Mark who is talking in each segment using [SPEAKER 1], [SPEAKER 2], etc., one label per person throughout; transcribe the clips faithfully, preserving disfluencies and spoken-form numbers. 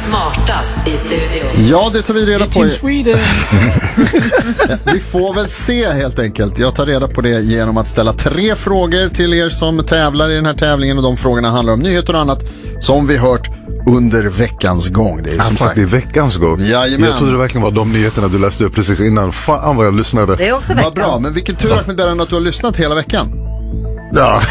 [SPEAKER 1] smartast i studion.
[SPEAKER 2] Ja, det tar vi reda på.
[SPEAKER 3] Team Sweden.
[SPEAKER 2] Vi får väl se helt enkelt. Jag tar reda på det genom att ställa tre frågor till er som tävlar i den här tävlingen. Och de frågorna handlar om nyheter och annat som vi hört under veckans gång. Det är som
[SPEAKER 4] ja, sagt i veckans gång.
[SPEAKER 2] Jajamän.
[SPEAKER 4] Jag trodde det verkligen var de nyheterna du läste upp precis innan. Fan vad jag lyssnade.
[SPEAKER 5] Det är också veckan.
[SPEAKER 2] Vad bra, men vilken tur Ahmed Berhan att du har lyssnat hela veckan.
[SPEAKER 4] Ja.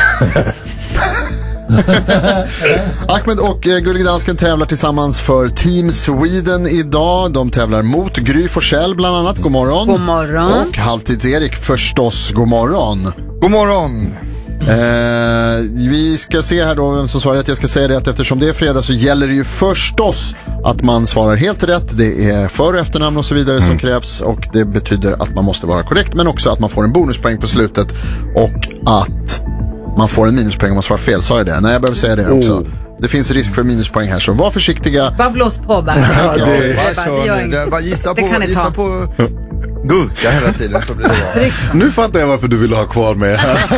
[SPEAKER 2] Ahmed och eh, Gullige Dansken tävlar tillsammans för Team Sweden idag. De tävlar mot Gry Forssell bland annat. God morgon.
[SPEAKER 5] God morgon.
[SPEAKER 2] Och Halvtids-Erik förstås. God morgon.
[SPEAKER 6] God morgon.
[SPEAKER 2] Eh, vi ska se här då vem som svarar rätt. Jag ska säga det att eftersom det är fredag så gäller det ju förstås att man svarar helt rätt. Det är för- och efternamn och så vidare mm. som krävs, och det betyder att man måste vara korrekt, men också att man får en bonuspoäng på slutet och att man får en minuspoäng om man svarar fel. Sa jag det? Nej, jag behöver säga det också. Oh. Det finns risk för minuspoäng här, så var försiktiga.
[SPEAKER 5] Bara blås på bara.
[SPEAKER 6] Ja, det,
[SPEAKER 5] det,
[SPEAKER 6] bara, det gör inget. Bara gissa på,
[SPEAKER 5] det
[SPEAKER 6] gissa på gurka hela tiden så blir det bra.
[SPEAKER 4] Nu fattar jag varför du vill ha kvar med.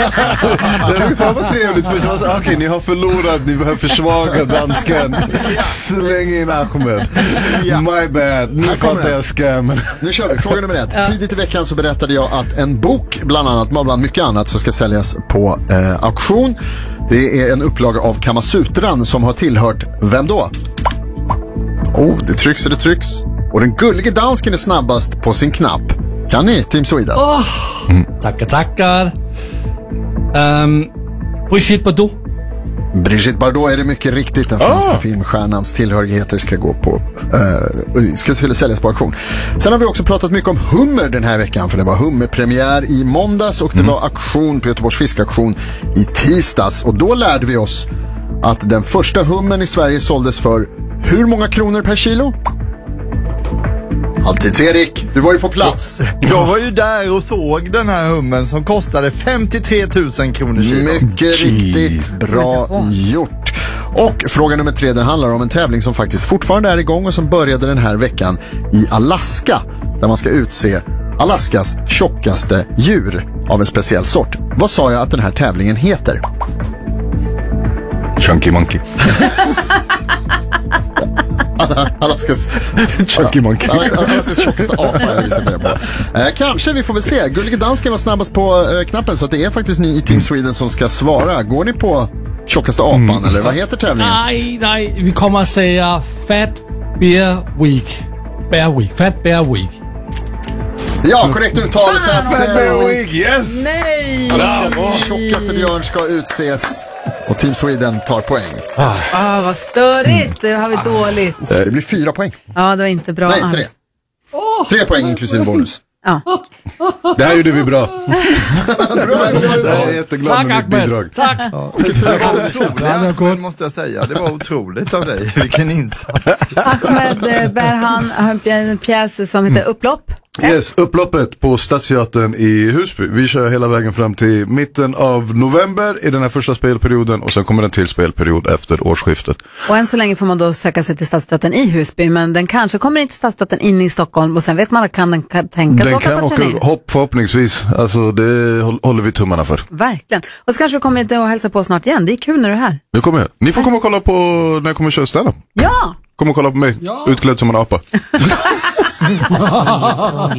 [SPEAKER 4] Det fan var trevligt för så okej, okay, ni har förlorat, ni behöver försvaga dansken. Släng in Ahmed. Ja. My bad. Nu fattar jag scam.
[SPEAKER 2] Nu kör vi. Fråga nummer ett. Ja. Tidigt i veckan så berättade jag att en bok bland annat, bland mycket annat, så ska säljas på eh, auktion. Det är en upplaga av Kamasutran som har tillhört vem då? Oh, det trycks och det trycks. Och den gullige dansken är snabbast på sin knapp. Kan ni, Team Sweden?
[SPEAKER 3] Oh, mm. Tackar, tackar. Um, Brigitte Bardot.
[SPEAKER 2] Brigitte Bardot är det mycket riktigt. Den franska oh. filmstjärnans tillhörigheter ska gå på uh, ska säljas på auktion. Sen har vi också pratat mycket om hummer den här veckan, för det var hummerpremiär i måndags och det mm. var auktion på Göteborgs fiskaktion i tisdags. Och då lärde vi oss att den första hummern i Sverige såldes för hur många kronor per kilo? Halvtids-Erik, du var ju på plats.
[SPEAKER 6] Jag var ju där och såg den här hummen som kostade femtiotre tusen kronor kilo.
[SPEAKER 2] Mycket riktigt bra gjort. Och fråga nummer tre, den handlar om en tävling som faktiskt fortfarande är igång och som började den här veckan i Alaska, där man ska utse Alaskas tjockaste djur av en speciell sort. Vad sa jag att den här tävlingen heter?
[SPEAKER 4] Chunky Monkey.
[SPEAKER 2] Alaskas
[SPEAKER 4] Chunky Monkey.
[SPEAKER 2] Alaskas tjockaste apa vi ska på. Eh, kanske, vi får väl se. Gullige dansken var snabbast på eh, knappen, så att det är faktiskt ni i Team Sweden som ska svara. Går ni på tjockaste apan mm. eller vad heter tävlingen?
[SPEAKER 3] Nej, nej, vi kommer att säga Fat Bear Week. Bear Week, Fat Bear Week.
[SPEAKER 2] Ja, korrekt uttal.
[SPEAKER 4] Fat Bear Week, yes!
[SPEAKER 5] Nej!
[SPEAKER 2] Alaskas tjockaste björn ska utses och Team Sweden tar poäng.
[SPEAKER 5] Ah, ah vad störigt. Det har vi dåligt.
[SPEAKER 2] Det blir fyra poäng.
[SPEAKER 5] Ja, det var inte bra.
[SPEAKER 2] Nej, tre. Tre poäng inklusive bonus.
[SPEAKER 5] Ja.
[SPEAKER 4] Det här gjorde vi bra.
[SPEAKER 2] Bra,
[SPEAKER 4] jag är jätteglad med mitt bidrag.
[SPEAKER 3] Tack.
[SPEAKER 6] Ja, det var otroligt, måste jag säga. Det var otroligt av dig. Vilken insats.
[SPEAKER 5] Ahmed Berhan har en pjäs som heter Upplopp.
[SPEAKER 4] Yes, upploppet på Stadsteatern i Husby. Vi kör hela vägen fram till mitten av november i den här första spelperioden, och sen kommer den till spelperiod efter årsskiftet.
[SPEAKER 5] Och än så länge får man då söka sig till Stadsteatern i Husby, men den kanske kommer inte till Stadsteatern in i Stockholm, och sen vet man att kan den kan tänka sig åka på turné. Den kan åka
[SPEAKER 4] hopp förhoppningsvis, alltså det håller vi tummarna för.
[SPEAKER 5] Verkligen. Och så kanske vi kommer och hälsa på snart igen. Det är kul när du är här.
[SPEAKER 4] Nu kommer jag. Ni får komma och kolla på när jag kommer köra stand-up.
[SPEAKER 5] Ja!
[SPEAKER 4] Kom och kolla på mig,
[SPEAKER 3] ja.
[SPEAKER 4] Utklädd som en apa.